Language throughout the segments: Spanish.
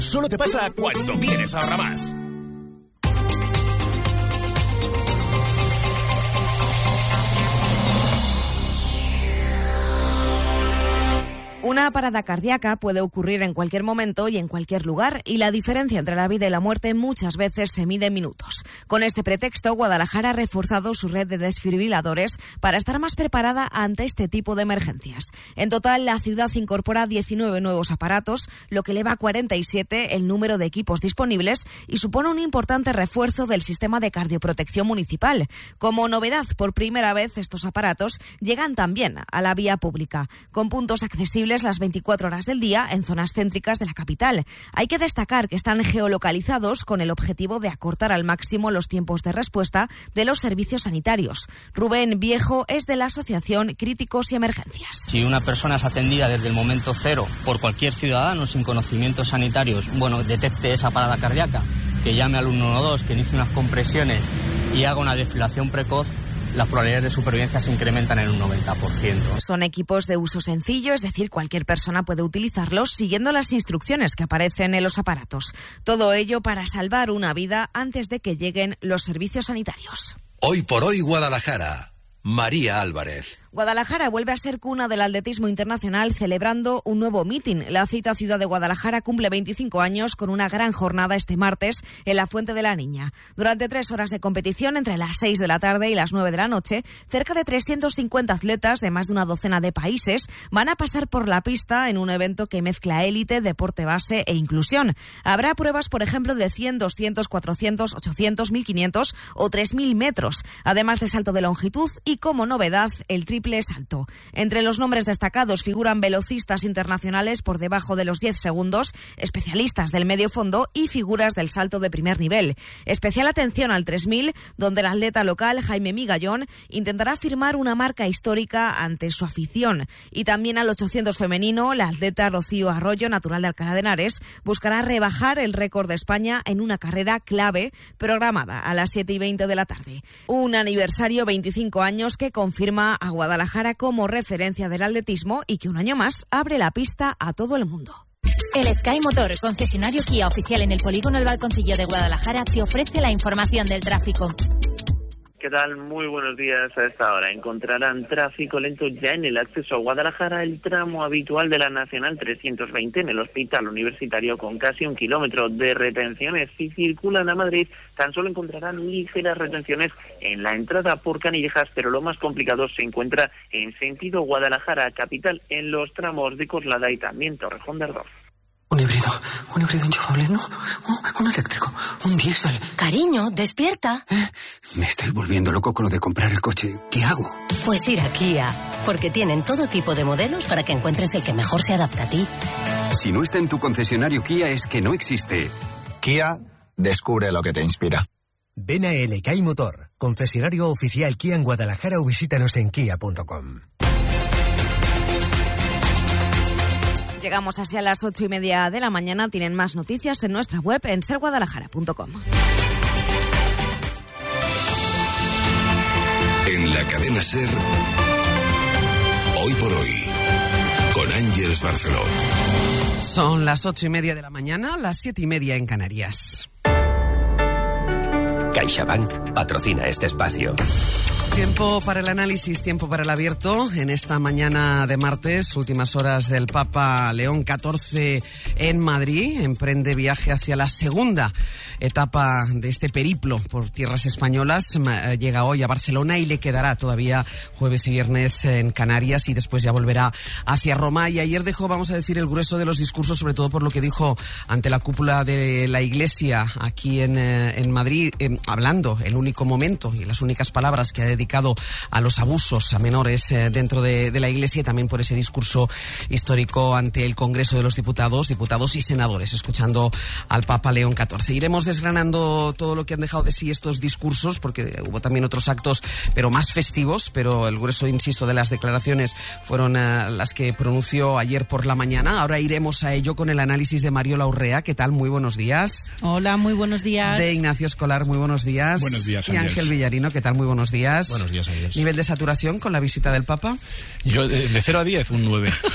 Solo te pasa cuando vienes a Ahorra Más. Una parada cardíaca puede ocurrir en cualquier momento y en cualquier lugar, y la diferencia entre la vida y la muerte muchas veces se mide en minutos. Con este pretexto, Guadalajara ha reforzado su red de desfibriladores para estar más preparada ante este tipo de emergencias. En total, la ciudad incorpora 19 nuevos aparatos, lo que eleva a 47 el número de equipos disponibles y supone un importante refuerzo del sistema de cardioprotección municipal. Como novedad, por primera vez estos aparatos llegan también a la vía pública, con puntos accesibles las 24 horas del día en zonas céntricas de la capital. Hay que destacar que están geolocalizados con el objetivo de acortar al máximo los tiempos de respuesta de los servicios sanitarios. Rubén Viejo es de la Asociación Críticos y Emergencias. Si una persona es atendida desde el momento cero por cualquier ciudadano sin conocimientos sanitarios, detecte esa parada cardíaca, que llame al 112, que inicie unas compresiones y haga una desfibrilación precoz, las probabilidades de supervivencia se incrementan en un 90%. Son equipos de uso sencillo, es decir, cualquier persona puede utilizarlos siguiendo las instrucciones que aparecen en los aparatos. Todo ello para salvar una vida antes de que lleguen los servicios sanitarios. Hoy por hoy Guadalajara. María Álvarez. Guadalajara vuelve a ser cuna del atletismo internacional celebrando un nuevo mítin. La cita Ciudad de Guadalajara cumple 25 años con una gran jornada este martes en la Fuente de la Niña. Durante 3 horas de competición entre las 6 de la tarde y las 9 de la noche, cerca de 350 atletas de más de una docena de países van a pasar por la pista en un evento que mezcla élite, deporte base e inclusión. Habrá pruebas, por ejemplo, de 100, 200, 400, 800, 1500 o 3000 metros, además de salto de longitud y, como novedad, el triple salto. Entre los nombres destacados figuran velocistas internacionales por debajo de los 10 segundos, especialistas del medio fondo y figuras del salto de primer nivel. Especial atención al 3000, donde el atleta local Jaime Migallón intentará firmar una marca histórica ante su afición. Y también al 800 femenino, la atleta Rocío Arroyo, natural de Alcalá de Henares, buscará rebajar el récord de España en una carrera clave programada a las 7:20 de la tarde. Un aniversario 25 años que confirma a Guadalajara como referencia del atletismo y que un año más abre la pista a todo el mundo. El Sky Motor, concesionario Kia oficial en el polígono El Balconcillo de Guadalajara, te ofrece la información del tráfico. ¿Qué tal? Muy buenos días. A esta hora encontrarán tráfico lento ya en el acceso a Guadalajara, el tramo habitual de la Nacional 320 en el Hospital Universitario con casi 1 kilómetro de retenciones. Si circulan a Madrid, tan solo encontrarán ligeras retenciones en la entrada por Canillejas, pero lo más complicado se encuentra en sentido Guadalajara capital, en los tramos de Coslada y también Torrejón de Ardoz. Un híbrido enchufable, ¿no? Un eléctrico, un diésel. Cariño, despierta. Me estoy volviendo loco con lo de comprar el coche. ¿Qué hago? Pues ir a Kia, porque tienen todo tipo de modelos para que encuentres el que mejor se adapta a ti. Si no está en tu concesionario Kia, es que no existe. Kia, descubre lo que te inspira. Ven a Sky Motor, concesionario oficial Kia en Guadalajara, o visítanos en kia.com. Llegamos así a las 8:30 de la mañana. Tienen más noticias en nuestra web en serguadalajara.com. En la cadena SER, Hoy por Hoy, con Ángeles Barceló. Son las 8:30 de la mañana, las 7:30 en Canarias. CaixaBank patrocina este espacio. Tiempo para el análisis, tiempo para el abierto. En esta mañana de martes, últimas horas del Papa León XIV en Madrid. Emprende viaje hacia la segunda etapa de este periplo por tierras españolas. Llega hoy a Barcelona y le quedará todavía jueves y viernes en Canarias y después ya volverá hacia Roma. Y ayer dejó, vamos a decir, el grueso de los discursos, sobre todo por lo que dijo ante la cúpula de la Iglesia aquí en Madrid, hablando el único momento y las únicas palabras que ha dedicado a los abusos a menores dentro de la Iglesia, y también por ese discurso histórico ante el Congreso de los Diputados y senadores, escuchando al Papa León XIV. Iremos desgranando todo lo que han dejado de sí estos discursos, porque hubo también otros actos, pero más festivos, pero el grueso, insisto, de las declaraciones fueron las que pronunció ayer por la mañana. Ahora iremos a ello con el análisis de Mariola Urrea. ¿Qué tal? Muy buenos días. Hola, muy buenos días. De Ignacio Escolar, muy buenos días. Buenos días, y Ángel Villarino, ¿qué tal? Muy buenos días. Buenos días, Ángeles. ¿Nivel de saturación con la visita del Papa? Yo, de 0 a 10, un 9.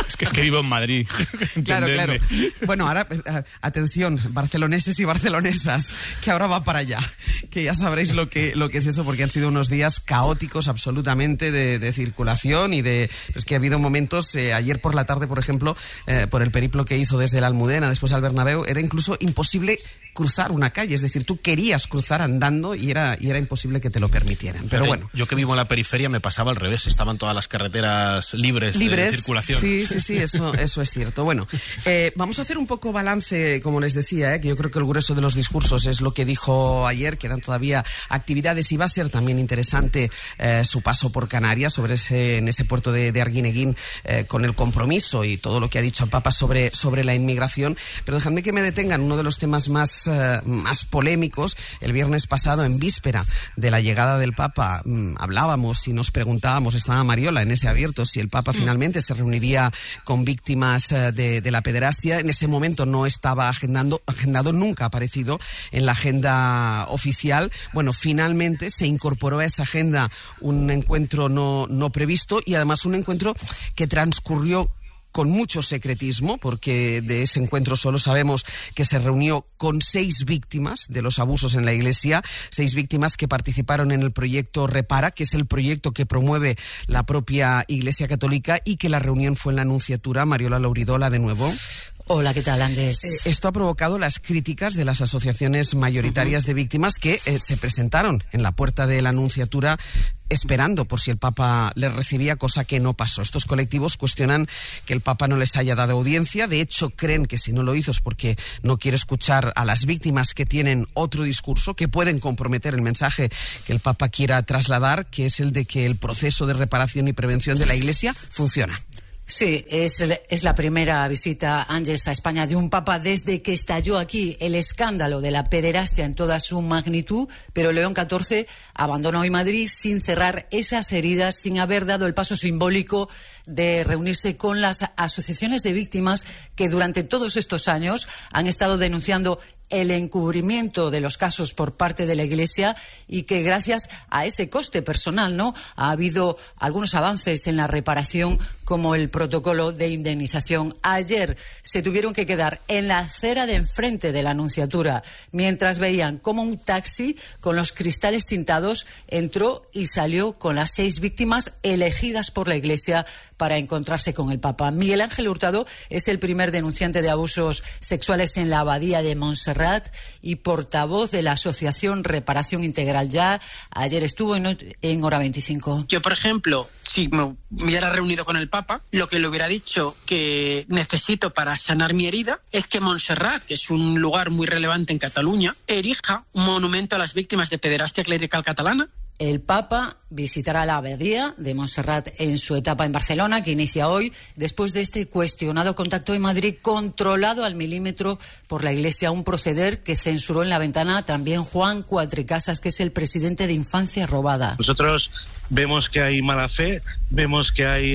Es que vivo en Madrid. Claro. Bueno, ahora, atención, barceloneses y barcelonesas, que ahora va para allá, que ya sabréis lo que es eso, porque han sido unos días caóticos absolutamente de circulación y es que ha habido momentos, ayer por la tarde, por ejemplo, por el periplo que hizo desde la Almudena, después al Bernabéu, era incluso imposible cruzar una calle, es decir, tú querías cruzar andando y era imposible que te lo permitieran. Pero bueno. Yo que vivo en la periferia me pasaba al revés, estaban todas las carreteras libres de circulación. Sí, eso es cierto. Bueno, vamos a hacer un poco balance, como les decía, que yo creo que el grueso de los discursos es lo que dijo ayer, quedan todavía actividades y va a ser también interesante su paso por Canarias, en ese puerto de Arguineguín, con el compromiso y todo lo que ha dicho el Papa sobre la inmigración. Pero dejadme que me detenga en uno de los temas más polémicos. El viernes pasado, en víspera de la llegada del Papa, hablábamos y nos preguntábamos, estaba Mariola en ese abierto, si el Papa finalmente se reuniría con víctimas de la pederastia. En ese momento no estaba agendado, nunca ha aparecido en la agenda oficial. Bueno, finalmente se incorporó a esa agenda un encuentro no previsto y además un encuentro que transcurrió con mucho secretismo, porque de ese encuentro solo sabemos que se reunió con 6 víctimas de los abusos en la Iglesia, 6 víctimas que participaron en el proyecto Repara, que es el proyecto que promueve la propia Iglesia Católica, y que la reunión fue en la Nunciatura. Mariola Lauridola, de nuevo. Hola, ¿qué tal, Ángeles? Esto ha provocado las críticas de las asociaciones mayoritarias de víctimas que se presentaron en la puerta de la Nunciatura esperando por si el Papa les recibía, cosa que no pasó. Estos colectivos cuestionan que el Papa no les haya dado audiencia. De hecho, creen que si no lo hizo es porque no quiere escuchar a las víctimas, que tienen otro discurso, que pueden comprometer el mensaje que el Papa quiera trasladar, que es el de que el proceso de reparación y prevención de la Iglesia funciona. Sí, es la primera visita, Ángeles, a España de un papa desde que estalló aquí el escándalo de la pederastia en toda su magnitud, pero León XIV abandonó hoy Madrid sin cerrar esas heridas, sin haber dado el paso simbólico de reunirse con las asociaciones de víctimas que durante todos estos años han estado denunciando el encubrimiento de los casos por parte de la Iglesia, y que gracias a ese coste personal, ¿no?, ha habido algunos avances en la reparación, como el protocolo de indemnización. Ayer se tuvieron que quedar en la acera de enfrente de la Nunciatura mientras veían cómo un taxi con los cristales tintados entró y salió con las 6 víctimas elegidas por la Iglesia para encontrarse con el Papa. Miguel Ángel Hurtado es el primer denunciante de abusos sexuales en la abadía de Montserrat y portavoz de la Asociación Reparación Integral Ya. Ayer estuvo en Hora 25. Yo, por ejemplo, si me hubiera reunido con el Papa, lo que le hubiera dicho que necesito para sanar mi herida es que Montserrat, que es un lugar muy relevante en Cataluña, erija un monumento a las víctimas de pederastia clerical catalana. El Papa visitará la abadía de Montserrat en su etapa en Barcelona, que inicia hoy, después de este cuestionado contacto en Madrid, controlado al milímetro por la Iglesia, un proceder que censuró en La Ventana también Juan Cuatrecasas, que es el presidente de Infancia Robada. Nosotros vemos que hay mala fe, vemos que hay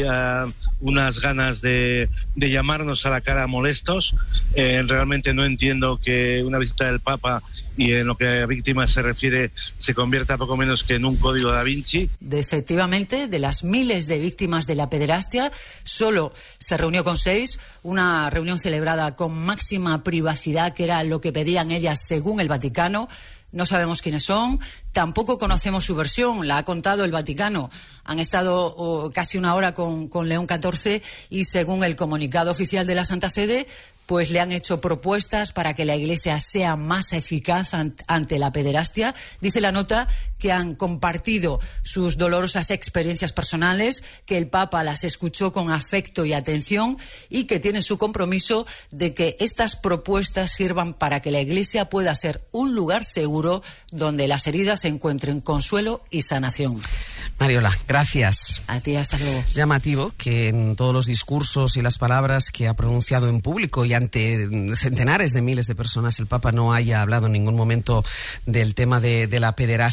unas ganas de llamarnos a la cara molestos. Realmente no entiendo que una visita del Papa, y en lo que a víctimas se refiere, se convierta poco menos que en un código da Vinci. Efectivamente, de las miles de víctimas de la pederastia, solo se reunió con 6, una reunión celebrada con máxima privacidad, que era lo que pedían ellas según el Vaticano. No sabemos quiénes son, tampoco conocemos su versión, la ha contado el Vaticano. Han estado casi una hora con León XIV y, según el comunicado oficial de la Santa Sede, pues le han hecho propuestas para que la Iglesia sea más eficaz ante la pederastia. Dice la nota que han compartido sus dolorosas experiencias personales, que el Papa las escuchó con afecto y atención y que tiene su compromiso de que estas propuestas sirvan para que la Iglesia pueda ser un lugar seguro donde las heridas encuentren consuelo y sanación. Mariola, gracias. A ti, hasta luego. Es llamativo que en todos los discursos y las palabras que ha pronunciado en público y ante centenares de miles de personas, el Papa no haya hablado en ningún momento del tema de la pederastia.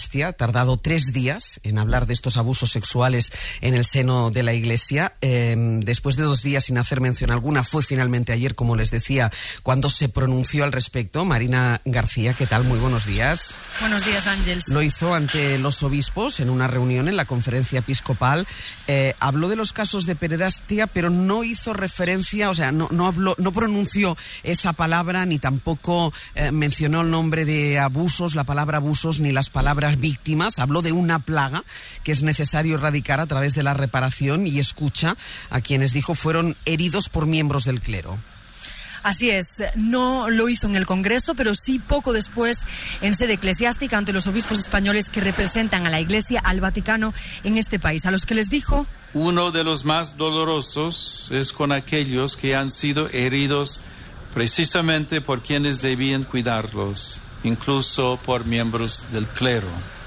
tardado 3 días en hablar de estos abusos sexuales en el seno de la Iglesia. Después de 2 días sin hacer mención alguna, fue finalmente ayer, como les decía, cuando se pronunció al respecto. Marina García, ¿qué tal? Muy buenos días. Buenos días, Ángels. Lo hizo ante los obispos en una reunión en la conferencia episcopal. Habló de los casos de pederastia, pero no hizo referencia, o sea, no pronunció esa palabra, ni tampoco mencionó el nombre de abusos, la palabra abusos, ni las palabras víctimas. Habló de una plaga que es necesario erradicar a través de la reparación y escucha a quienes dijo fueron heridos por miembros del clero. Así es, no lo hizo en el Congreso, pero sí poco después en sede eclesiástica ante los obispos españoles que representan a la Iglesia, al Vaticano en este país, a los que les dijo: uno de los más dolorosos es con aquellos que han sido heridos precisamente por quienes debían cuidarlos, incluso por miembros del clero.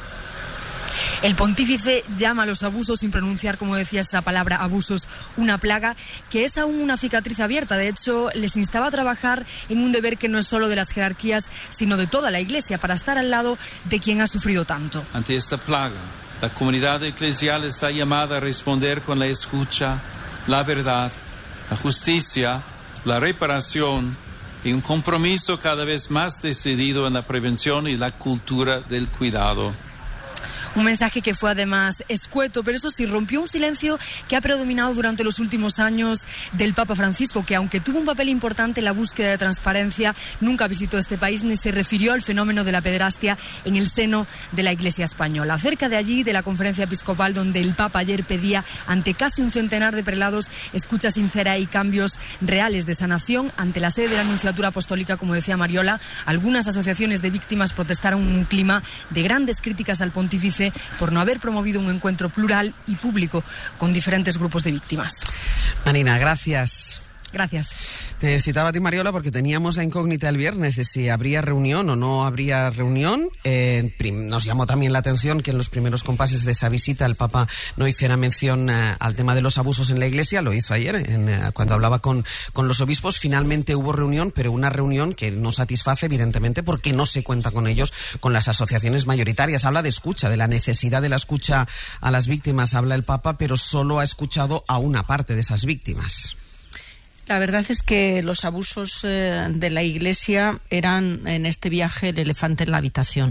El pontífice llama a los abusos, sin pronunciar, como decía, esa palabra abusos, una plaga, que es aún una cicatriz abierta. De hecho, les instaba a trabajar en un deber que no es solo de las jerarquías, sino de toda la Iglesia, para estar al lado de quien ha sufrido tanto. Ante esta plaga, la comunidad eclesial está llamada a responder con la escucha, la verdad, la justicia, la reparación y un compromiso cada vez más decidido en la prevención y la cultura del cuidado. Un mensaje que fue además escueto, pero eso sí, rompió un silencio que ha predominado durante los últimos años del Papa Francisco, que aunque tuvo un papel importante en la búsqueda de transparencia, nunca visitó este país ni se refirió al fenómeno de la pederastia en el seno de la Iglesia española. Cerca de allí, de la conferencia episcopal, donde el Papa ayer pedía ante casi un centenar de prelados escucha sincera y cambios reales de sanación, ante la sede de la Nunciatura Apostólica, como decía Mariola, algunas asociaciones de víctimas protestaron en un clima de grandes críticas al pontífice por no haber promovido un encuentro plural y público con diferentes grupos de víctimas. Marina, gracias. Gracias. Te citaba a ti, Mariola, porque teníamos la incógnita el viernes de si habría reunión o no habría reunión. Nos llamó también la atención que en los primeros compases de esa visita el Papa no hiciera mención al tema de los abusos en la Iglesia. Lo hizo ayer, cuando hablaba con los obispos. Finalmente hubo reunión, pero una reunión que no satisface, evidentemente, porque no se cuenta con ellos, con las asociaciones mayoritarias. Habla de escucha, de la necesidad de la escucha a las víctimas, habla el Papa, pero solo ha escuchado a una parte de esas víctimas. La verdad es que los abusos de la Iglesia eran en este viaje el elefante en la habitación.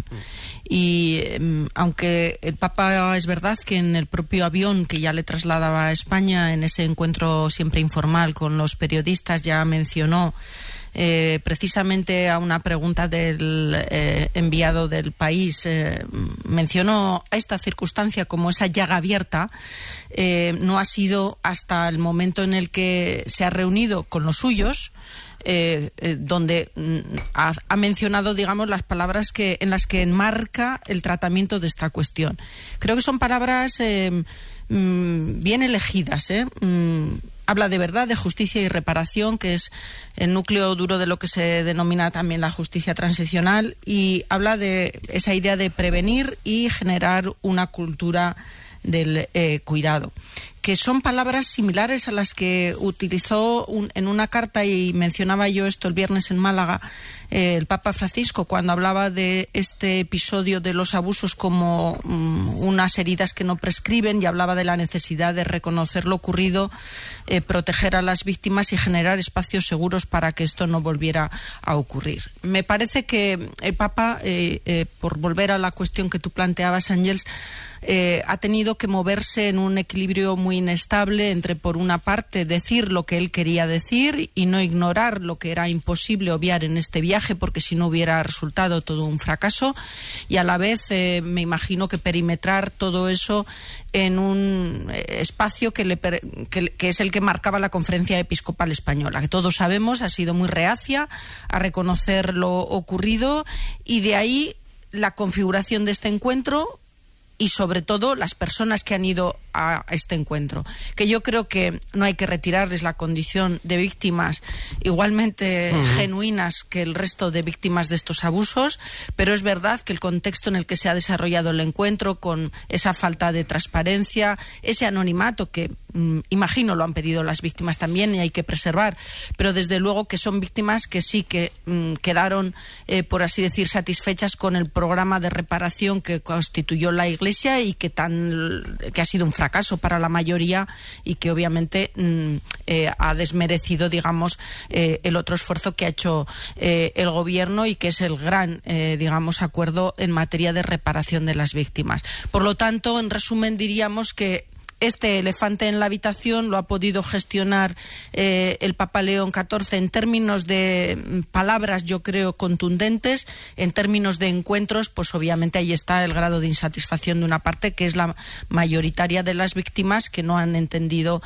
Y aunque el Papa, es verdad que en el propio avión que ya le trasladaba a España, en ese encuentro siempre informal con los periodistas, ya mencionó precisamente a una pregunta del enviado del país, mencionó a esta circunstancia como esa llaga abierta. No ha sido hasta el momento en el que se ha reunido con los suyos donde ha mencionado, digamos, las palabras en las que enmarca el tratamiento de esta cuestión. Creo que son palabras bien elegidas, Habla de verdad, de justicia y reparación, que es el núcleo duro de lo que se denomina también la justicia transicional, y habla de esa idea de prevenir y generar una cultura del cuidado, que son palabras similares a las que utilizó en una carta, y mencionaba yo esto el viernes en Málaga, el Papa Francisco, cuando hablaba de este episodio de los abusos como unas heridas que no prescriben, y hablaba de la necesidad de reconocer lo ocurrido, proteger a las víctimas y generar espacios seguros para que esto no volviera a ocurrir. Me parece que el Papa, por volver a la cuestión que tú planteabas, Ángels, ha tenido que moverse en un equilibrio muy inestable entre, por una parte, decir lo que él quería decir y no ignorar lo que era imposible obviar en este viaje, porque si no hubiera resultado todo un fracaso, y a la vez me imagino que perimetrar todo eso en un espacio que es el que marcaba la Conferencia Episcopal Española, que todos sabemos ha sido muy reacia a reconocer lo ocurrido, y de ahí la configuración de este encuentro y sobre todo las personas que han ido a este encuentro. Que yo creo que no hay que retirarles la condición de víctimas igualmente genuinas que el resto de víctimas de estos abusos, pero es verdad que el contexto en el que se ha desarrollado el encuentro, con esa falta de transparencia, ese anonimato que imagino lo han pedido las víctimas también y hay que preservar, pero desde luego que son víctimas que sí que quedaron, por así decir, satisfechas con el programa de reparación que constituyó la Iglesia y que ha sido un fracaso para la mayoría y que obviamente ha desmerecido, digamos, el otro esfuerzo que ha hecho el gobierno y que es el gran, digamos, acuerdo en materia de reparación de las víctimas. Por lo tanto, en resumen, diríamos que este elefante en la habitación lo ha podido gestionar el Papa León XIV en términos de palabras, yo creo, contundentes. En términos de encuentros, pues obviamente ahí está el grado de insatisfacción de una parte que es la mayoritaria de las víctimas, que no han entendido,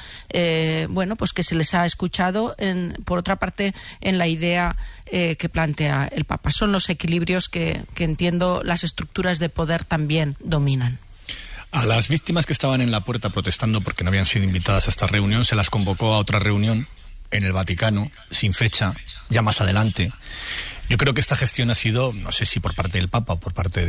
pues que se les ha escuchado, por otra parte, en la idea que plantea el Papa. Son los equilibrios que entiendo las estructuras de poder también dominan. A las víctimas que estaban en la puerta protestando porque no habían sido invitadas a esta reunión, se las convocó a otra reunión en el Vaticano, sin fecha, ya más adelante. Yo creo que esta gestión ha sido, no sé si por parte del Papa o por parte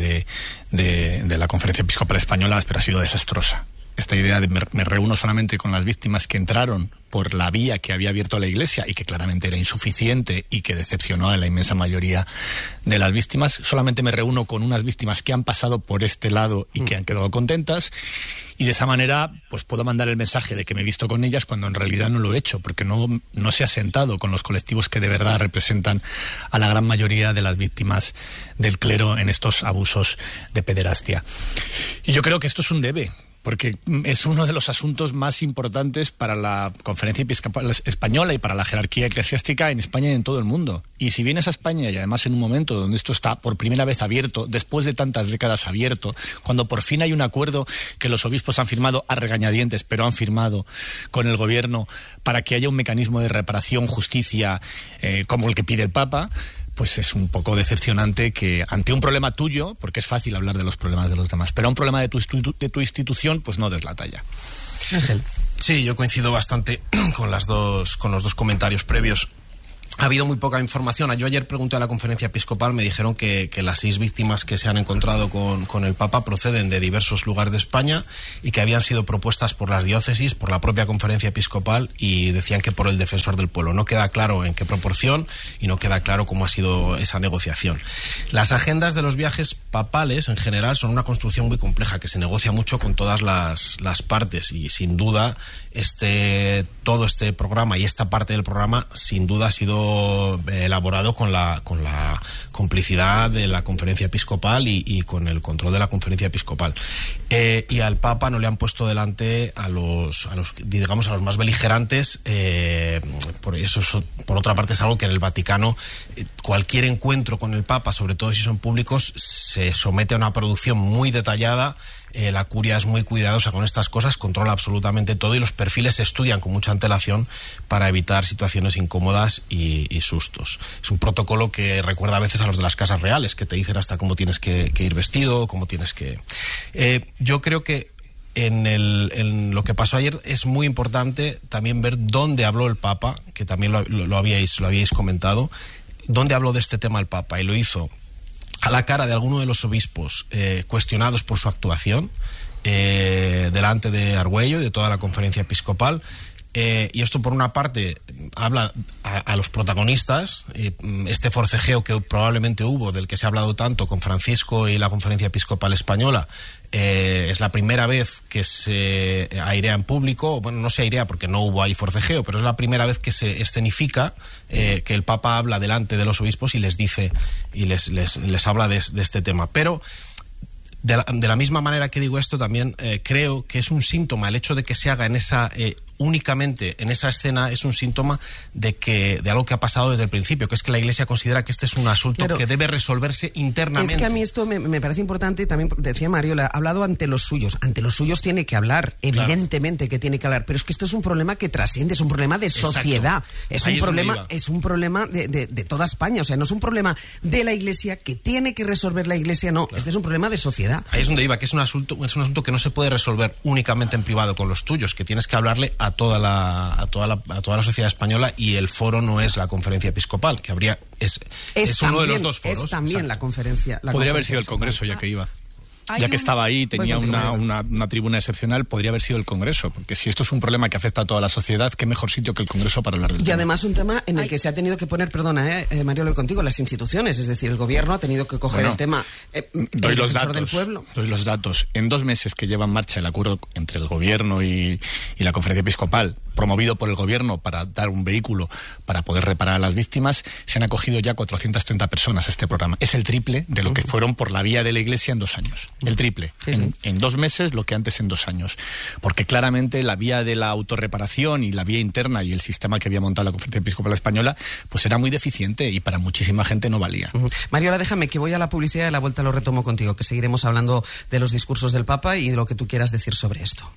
de la Conferencia Episcopal Española, pero ha sido desastrosa. Esta idea de me reúno solamente con las víctimas que entraron por la vía que había abierto la Iglesia y que claramente era insuficiente y que decepcionó a la inmensa mayoría de las víctimas. Solamente me reúno con unas víctimas que han pasado por este lado y que han quedado contentas, y de esa manera pues puedo mandar el mensaje de que me he visto con ellas cuando en realidad no lo he hecho, porque no se ha sentado con los colectivos que de verdad representan a la gran mayoría de las víctimas del clero en estos abusos de pederastia. Y yo creo que esto es un debe, porque es uno de los asuntos más importantes para la Conferencia Episcopal Española y para la jerarquía eclesiástica en España y en todo el mundo. Y si vienes a España, y además en un momento donde esto está por primera vez abierto, después de tantas décadas abierto, cuando por fin hay un acuerdo que los obispos han firmado a regañadientes, pero han firmado con el gobierno para que haya un mecanismo de reparación, justicia, como el que pide el Papa, pues es un poco decepcionante que ante un problema tuyo, porque es fácil hablar de los problemas de los demás, pero a un problema de tu institución, pues no des la talla. Ángel. Sí, yo coincido bastante con los dos comentarios previos. Ha habido muy poca información. Yo ayer pregunté a la Conferencia Episcopal, me dijeron que las 6 víctimas que se han encontrado con el Papa proceden de diversos lugares de España y que habían sido propuestas por las diócesis, por la propia Conferencia Episcopal, y decían que por el Defensor del Pueblo. No queda claro en qué proporción y no queda claro cómo ha sido esa negociación. Las agendas de los viajes papales en general son una construcción muy compleja que se negocia mucho con todas las partes, y sin duda todo este programa y esta parte del programa sin duda ha sido elaborado con la complicidad de la Conferencia Episcopal y con el control de la Conferencia Episcopal. Y al Papa no le han puesto delante a los más beligerantes. Por otra parte, es algo que en el Vaticano cualquier encuentro con el Papa, sobre todo si son públicos, se somete a una producción muy detallada. La curia es muy cuidadosa con estas cosas, controla absolutamente todo, y los perfiles se estudian con mucha antelación para evitar situaciones incómodas y sustos. Es un protocolo que recuerda a veces a los de las casas reales, que te dicen hasta cómo tienes que ir vestido, cómo tienes que... yo creo que en lo que pasó ayer es muy importante también ver dónde habló el Papa, que también lo habíais comentado, dónde habló de este tema el Papa, y lo hizo a la cara de alguno de los obispos cuestionados por su actuación delante de Argüello y de toda la Conferencia Episcopal. Y esto, por una parte, habla a los protagonistas, este forcejeo que probablemente hubo, del que se ha hablado tanto con Francisco y la Conferencia Episcopal Española. Es la primera vez que se airea en público. Bueno, no se airea porque no hubo ahí forcejeo, pero es la primera vez que se escenifica, que el Papa habla delante de los obispos y les dice y les habla de este tema. Pero de la misma manera que digo esto, también creo que es un síntoma el hecho de que se haga en esa únicamente en esa escena es un síntoma de algo que ha pasado desde el principio, que es que la Iglesia considera que este es un asunto que debe resolverse internamente. Es que a mí esto me parece importante, también decía Mario, ha hablado ante los suyos tiene que hablar, evidentemente que tiene que hablar, pero es que esto es un problema que trasciende, es un problema de sociedad, es un problema de toda España, o sea, no es un problema de la Iglesia que tiene que resolver la Iglesia, no, este es un problema de sociedad. Ahí es donde iba, que es un asunto que no se puede resolver únicamente en privado con los tuyos, que tienes que hablarle a toda la sociedad española, y el foro no es la conferencia episcopal, que es uno de los dos foros. Es también la conferencia. Podría haber sido el Congreso, ya que iba. Ya que estaba ahí, tenía una tribuna excepcional, podría haber sido el Congreso, porque si esto es un problema que afecta a toda la sociedad, qué mejor sitio que el Congreso para hablar del tema. Y además un tema en el que se ha tenido que poner, perdona, Mario, lo contigo, las instituciones, es decir, el gobierno ha tenido que coger el tema, doy los datos. En 2 meses que lleva en marcha el acuerdo entre el gobierno y la conferencia episcopal, promovido por el gobierno para dar un vehículo para poder reparar a las víctimas, se han acogido ya 430 personas a este programa. Es el triple de lo que fueron por la vía de la Iglesia en 2 años. El triple. En 2 meses lo que antes en 2 años. Porque claramente la vía de la autorreparación y la vía interna y el sistema que había montado la Conferencia Episcopal Española pues era muy deficiente y para muchísima gente no valía. Mario, ahora déjame que voy a la publicidad y a la vuelta lo retomo contigo, que seguiremos hablando de los discursos del Papa y de lo que tú quieras decir sobre esto.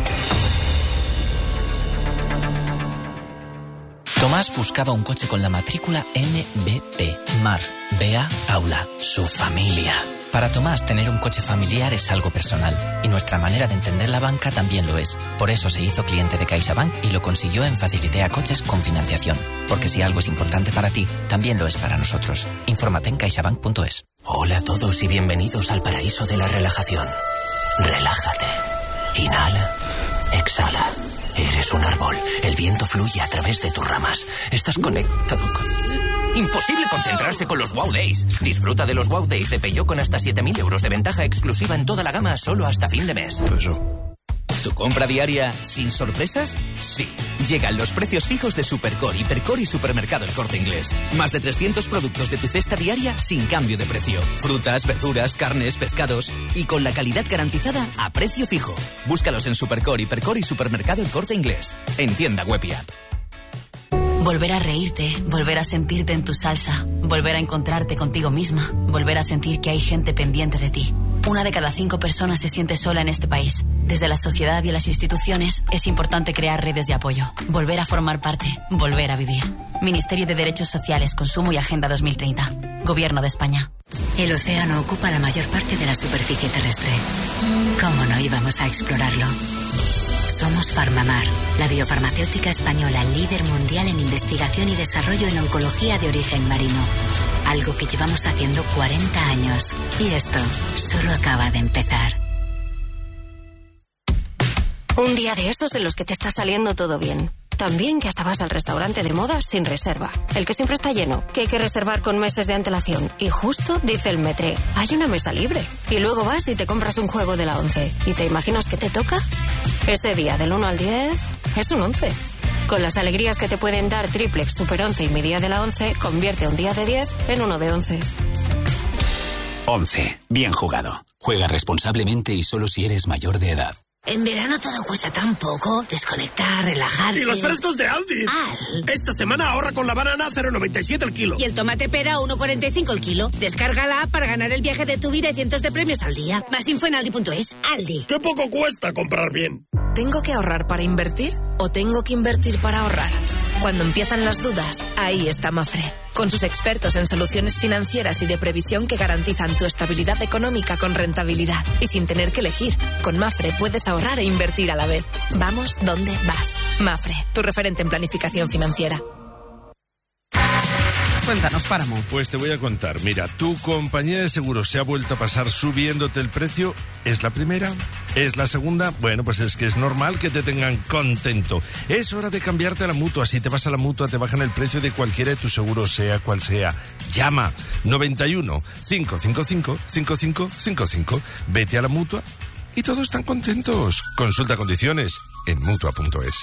Tomás buscaba un coche con la matrícula MBP. Mar, Bea, Paula, su familia. Para Tomás, tener un coche familiar es algo personal, y nuestra manera de entender la banca también lo es. Por eso se hizo cliente de CaixaBank y lo consiguió en Facilitea Coches con financiación. Porque si algo es importante para ti, también lo es para nosotros. Infórmate en caixabank.es. Hola a todos y bienvenidos al paraíso de la relajación. Relájate. Inhala. Exhala. Eres un árbol. El viento fluye a través de tus ramas. Estás conectado con... Imposible concentrarse con los Wow Days. Disfruta de los Wow Days de Peugeot con hasta 7.000 euros de ventaja exclusiva en toda la gama solo hasta fin de mes. ¿Tu compra diaria sin sorpresas? Sí. Llegan los precios fijos de Supercore, Hipercore y Supermercado El Corte Inglés. Más de 300 productos de tu cesta diaria sin cambio de precio. Frutas, verduras, carnes, pescados y con la calidad garantizada a precio fijo. Búscalos en Supercore, Hipercore y Supermercado El Corte Inglés. En tienda web y app. Volver a reírte, volver a sentirte en tu salsa, volver a encontrarte contigo misma, volver a sentir que hay gente pendiente de ti. 1 de cada 5 personas se siente sola en este país. Desde la sociedad y las instituciones es importante crear redes de apoyo, volver a formar parte, volver a vivir. Ministerio de Derechos Sociales, Consumo y Agenda 2030. Gobierno de España. El océano ocupa la mayor parte de la superficie terrestre. ¿Cómo no íbamos a explorarlo? Somos Farmamar, la biofarmacéutica española líder mundial en investigación y desarrollo en oncología de origen marino. Algo que llevamos haciendo 40 años. Y esto solo acaba de empezar. Un día de esos en los que te está saliendo todo bien. También que hasta vas al restaurante de moda sin reserva. El que siempre está lleno, que hay que reservar con meses de antelación. Y justo dice el Metre, hay una mesa libre. Y luego vas y te compras un juego de la 11. ¿Y te imaginas que te toca? Ese día del 1 al 10 es un 11. Con las alegrías que te pueden dar Triplex, Super 11 y mi día de la 11, convierte un día de 10 en uno de 11. 11. Bien jugado. Juega responsablemente y solo si eres mayor de edad. En verano todo cuesta tan poco. Desconectar, relajarse. ¡Y los frescos de Aldi! Esta semana ahorra con la banana 0,97 el kilo. Y el tomate pera 1,45 el kilo. Descarga la app para ganar el viaje de tu vida y cientos de premios al día. Más info en aldi.es. Aldi. ¡Qué poco cuesta comprar bien! ¿Tengo que ahorrar para invertir o tengo que invertir para ahorrar? Cuando empiezan las dudas, ahí está Mafre. Con sus expertos en soluciones financieras y de previsión que garantizan tu estabilidad económica con rentabilidad. Y sin tener que elegir, con Mafre puedes ahorrar e invertir a la vez. Vamos donde vas. Mafre, tu referente en planificación financiera. Cuéntanos, Páramo. Pues te voy a contar. Mira, tu compañía de seguros se ha vuelto a pasar subiéndote el precio. ¿Es la primera? ¿Es la segunda? Bueno, pues es que es normal que te tengan contento. Es hora de cambiarte a la Mutua. Si te vas a la Mutua, te bajan el precio de cualquiera de tus seguros, sea cual sea. Llama 91 555 5555. Vete a la Mutua y todos están contentos. Consulta condiciones en Mutua.es.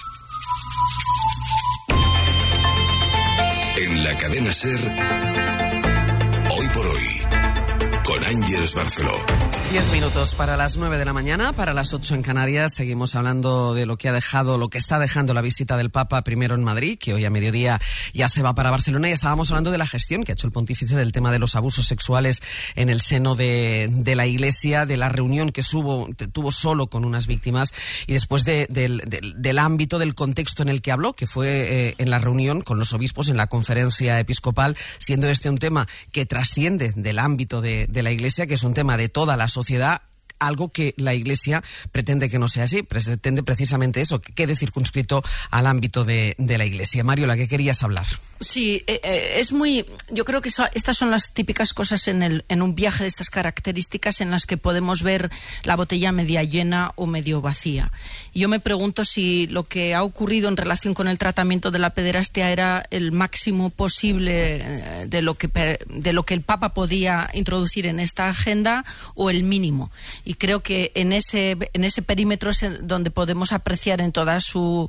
En la cadena SER, hoy por hoy, con Àngels Barceló. 10 minutos para las 9 de la mañana, para las 8 en Canarias. Seguimos hablando de lo que está dejando la visita del Papa primero en Madrid, que hoy a mediodía ya se va para Barcelona, y estábamos hablando de la gestión que ha hecho el pontífice del tema de los abusos sexuales en el seno de la Iglesia, de la reunión que tuvo solo con unas víctimas, y después del ámbito, del contexto en el que habló, que fue en la reunión con los obispos en la conferencia episcopal, siendo este un tema que trasciende del ámbito de la Iglesia, que es un tema de toda la sociedad, algo que la Iglesia pretende que no sea así, pretende precisamente eso, que quede circunscrito al ámbito de la Iglesia. Mariola, ¿qué querías hablar? Sí, yo creo que estas son las típicas cosas en un viaje de estas características en las que podemos ver la botella media llena o medio vacía. Yo me pregunto si lo que ha ocurrido en relación con el tratamiento de la pederastia era el máximo posible de lo que el Papa podía introducir en esta agenda, o el mínimo. Y creo que en ese perímetro es donde podemos apreciar en toda su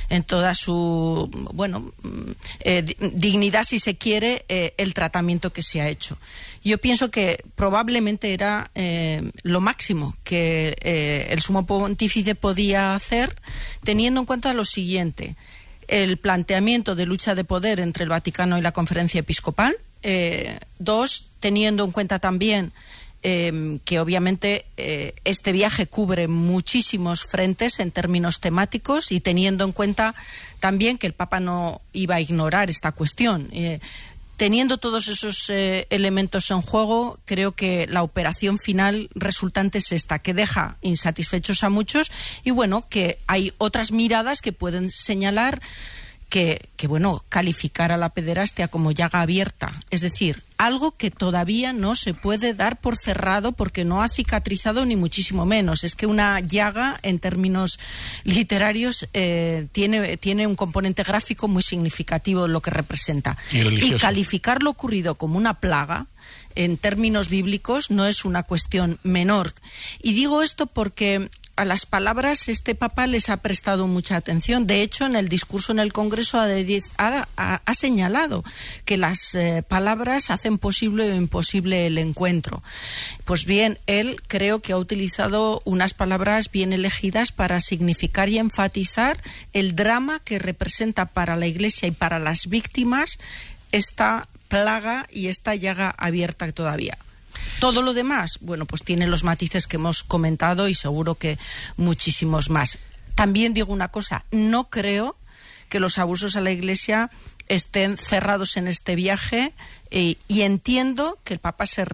dignidad, si se quiere, el tratamiento que se ha hecho. Yo pienso que probablemente era lo máximo que el sumo pontífice podía hacer, teniendo en cuenta lo siguiente: el planteamiento de lucha de poder entre el Vaticano y la Conferencia Episcopal. 2, teniendo en cuenta también que obviamente este viaje cubre muchísimos frentes en términos temáticos, y teniendo en cuenta también que el Papa no iba a ignorar esta cuestión. Teniendo todos esos elementos en juego, creo que la operación final resultante es esta, que deja insatisfechos a muchos, y que hay otras miradas que pueden señalar que calificar a la pederastia como llaga abierta, es decir, algo que todavía no se puede dar por cerrado porque no ha cicatrizado, ni muchísimo menos. Es que una llaga, en términos literarios, tiene un componente gráfico muy significativo en lo que representa. Y calificar lo ocurrido como una plaga, en términos bíblicos, no es una cuestión menor. Y digo esto porque a las palabras este Papa les ha prestado mucha atención. De hecho, en el discurso en el Congreso ha señalado que las palabras hacen posible o imposible el encuentro. Pues bien, él creo que ha utilizado unas palabras bien elegidas para significar y enfatizar el drama que representa para la Iglesia y para las víctimas esta plaga y esta llaga abierta todavía. Todo lo demás, pues tiene los matices que hemos comentado, y seguro que muchísimos más. También digo una cosa: no creo que los abusos a la Iglesia estén cerrados en este viaje, y entiendo que el Papa se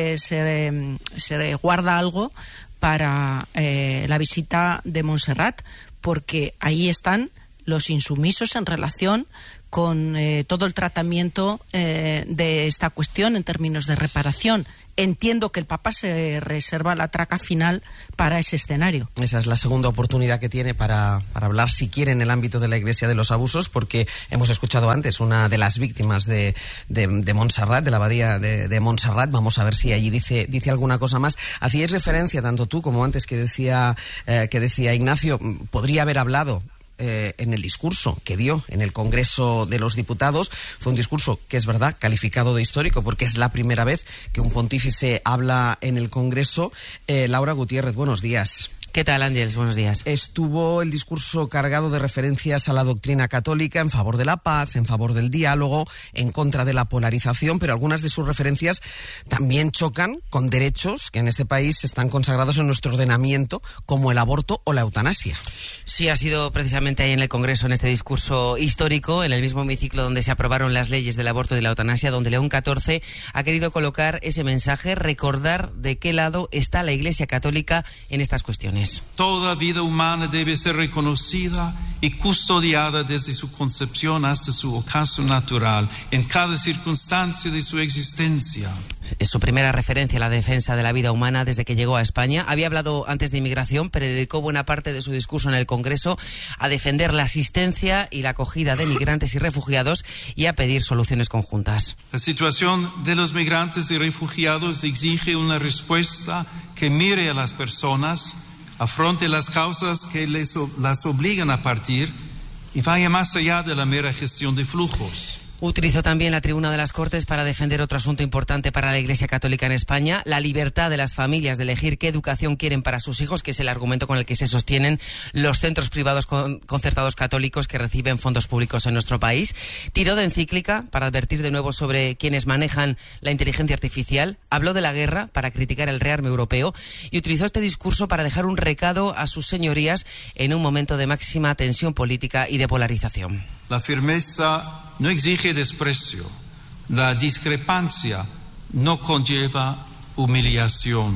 guarda algo para la visita de Montserrat, porque ahí están los insumisos en relación con todo el tratamiento de esta cuestión en términos de reparación. Entiendo que el Papa se reserva la traca final para ese escenario. Esa es la segunda oportunidad que tiene para hablar, si quiere, en el ámbito de la Iglesia, de los abusos, porque hemos escuchado antes una de las víctimas de Montserrat, de la abadía de Montserrat. Vamos a ver si allí dice alguna cosa más. Hacíais referencia, tanto tú como antes que decía Ignacio, podría haber hablado en el discurso que dio en el Congreso de los Diputados. Fue un discurso que es verdad calificado de histórico, porque es la primera vez que un pontífice habla en el Congreso. Laura Gutiérrez, buenos días. ¿Qué tal, Ángels? Buenos días. Estuvo el discurso cargado de referencias a la doctrina católica en favor de la paz, en favor del diálogo, en contra de la polarización, pero algunas de sus referencias también chocan con derechos que en este país están consagrados en nuestro ordenamiento, como el aborto o la eutanasia. Sí, ha sido precisamente ahí en el Congreso, en este discurso histórico, en el mismo hemiciclo donde se aprobaron las leyes del aborto y de la eutanasia, donde León XIV ha querido colocar ese mensaje, recordar de qué lado está la Iglesia Católica en estas cuestiones. Toda vida humana debe ser reconocida y custodiada desde su concepción hasta su ocaso natural, en cada circunstancia de su existencia. Es su primera referencia a la defensa de la vida humana desde que llegó a España. Había hablado antes de inmigración, pero dedicó buena parte de su discurso en el Congreso a defender la asistencia y la acogida de migrantes y refugiados, y a pedir soluciones conjuntas. La situación de los migrantes y refugiados exige una respuesta que mire a las personas, afronte las causas que las obligan a partir y vaya más allá de la mera gestión de flujos. Utilizó también la tribuna de las Cortes para defender otro asunto importante para la Iglesia Católica en España, la libertad de las familias de elegir qué educación quieren para sus hijos, que es el argumento con el que se sostienen los centros privados concertados católicos que reciben fondos públicos en nuestro país. Tiró de encíclica para advertir de nuevo sobre quienes manejan la inteligencia artificial. Habló de la guerra para criticar el rearme europeo y utilizó este discurso para dejar un recado a sus señorías en un momento de máxima tensión política y de polarización. La firmeza no exige desprecio. La discrepancia no conlleva humillación.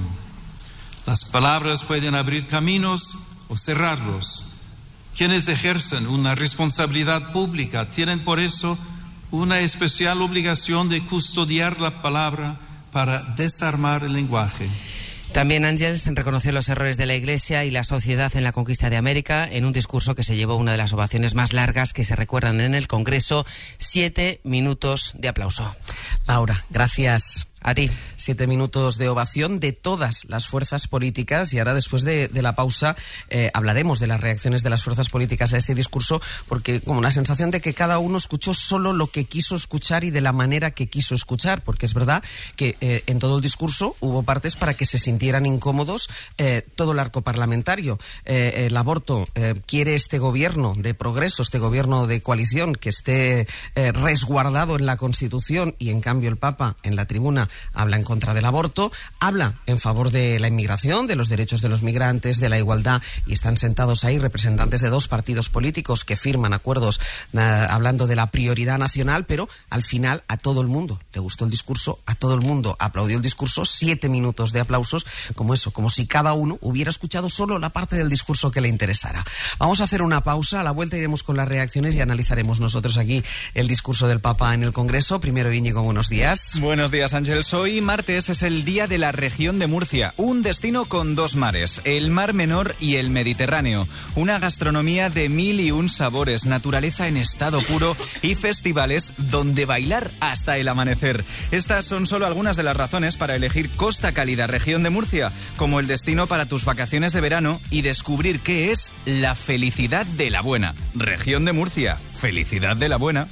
Las palabras pueden abrir caminos o cerrarlos. Quienes ejercen una responsabilidad pública tienen por eso una especial obligación de custodiar la palabra para desarmar el lenguaje. También Ángels reconoció los errores de la Iglesia y la sociedad en la conquista de América en un discurso que se llevó una de las ovaciones más largas que se recuerdan en el Congreso. 7 minutos de aplauso. Laura, gracias. A ti. 7 minutos de ovación de todas las fuerzas políticas y ahora después de la pausa hablaremos de las reacciones de las fuerzas políticas a este discurso, porque como una sensación de que cada uno escuchó solo lo que quiso escuchar y de la manera que quiso escuchar, porque es verdad que en todo el discurso hubo partes para que se sintieran incómodos todo el arco parlamentario. El aborto quiere este gobierno de progreso, este gobierno de coalición que esté resguardado en la Constitución, y en cambio el Papa en la tribuna habla en contra del aborto, habla en favor de la inmigración, de los derechos de los migrantes, de la igualdad, y están sentados ahí representantes de 2 partidos políticos que firman acuerdos hablando de la prioridad nacional, pero al final a todo el mundo le gustó el discurso, a todo el mundo aplaudió el discurso. 7 minutos de aplausos, como si cada uno hubiera escuchado solo la parte del discurso que le interesara. Vamos a hacer una pausa, a la vuelta iremos con las reacciones y analizaremos nosotros aquí el discurso del Papa en el Congreso. Primero, Íñigo, buenos días. Buenos días, Ángel. Hoy, martes, es el día de la región de Murcia, un destino con 2 mares, el Mar Menor y el Mediterráneo. Una gastronomía de 1001 sabores, naturaleza en estado puro y festivales donde bailar hasta el amanecer. Estas son solo algunas de las razones para elegir Costa Cálida, región de Murcia, como el destino para tus vacaciones de verano y descubrir qué es la felicidad de la buena. Región de Murcia, felicidad de la buena.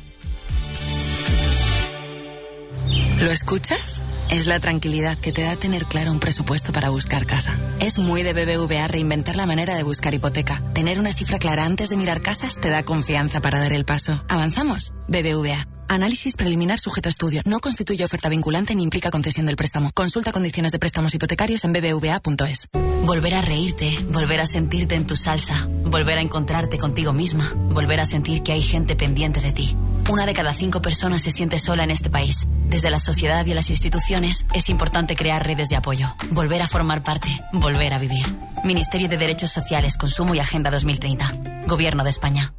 ¿Lo escuchas? Es la tranquilidad que te da tener claro un presupuesto para buscar casa. Es muy de BBVA reinventar la manera de buscar hipoteca. Tener una cifra clara antes de mirar casas te da confianza para dar el paso. ¿Avanzamos? BBVA. Análisis preliminar sujeto a estudio. No constituye oferta vinculante ni implica concesión del préstamo. Consulta condiciones de préstamos hipotecarios en bbva.es. Volver a reírte, volver a sentirte en tu salsa, volver a encontrarte contigo misma, volver a sentir que hay gente pendiente de ti. 1 de cada 5 personas se siente sola en este país. Desde la sociedad y las instituciones es importante crear redes de apoyo, volver a formar parte, volver a vivir. Ministerio de Derechos Sociales, Consumo y Agenda 2030. Gobierno de España.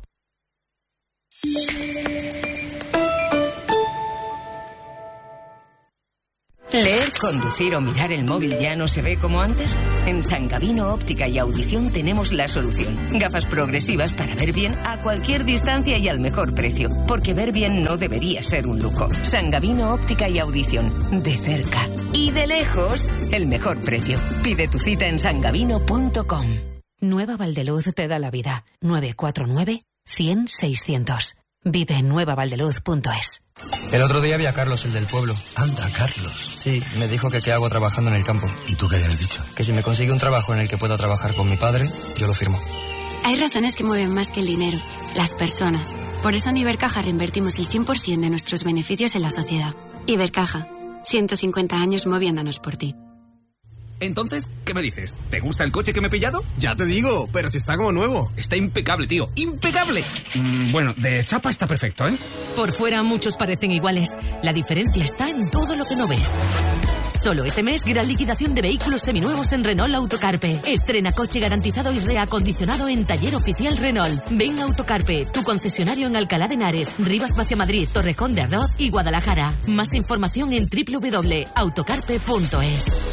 ¿Leer, conducir o mirar el móvil ya no se ve como antes? En San Gabino Óptica y Audición tenemos la solución. Gafas progresivas para ver bien a cualquier distancia y al mejor precio. Porque ver bien no debería ser un lujo. San Gabino Óptica y Audición. De cerca y de lejos, el mejor precio. Pide tu cita en sangabino.com. Nueva Valdeluz te da la vida. 949-100-600. Vive en nuevavaldeluz.es. El otro día vi a Carlos, el del pueblo. Anda, Carlos. Sí, me dijo que qué hago trabajando en el campo. ¿Y tú qué le has dicho? Que si me consigue un trabajo en el que pueda trabajar con mi padre, yo lo firmo. Hay razones que mueven más que el dinero, las personas. Por eso en Ibercaja reinvertimos el 100% de nuestros beneficios en la sociedad. Ibercaja, 150 años moviéndonos por ti. Entonces, ¿qué me dices? ¿Te gusta el coche que me he pillado? Ya te digo, pero si está como nuevo. Está impecable, tío. ¡Impecable! Bueno, de chapa está perfecto, ¿eh? Por fuera muchos parecen iguales. La diferencia está en todo lo que no ves. Solo este mes, gran liquidación de vehículos seminuevos en Renault Autocarpe. Estrena coche garantizado y reacondicionado en Taller Oficial Renault. Ven a Autocarpe, tu concesionario en Alcalá de Henares, Rivas Vacia Madrid, Torrejón de Ardoz y Guadalajara. Más información en www.autocarpe.es.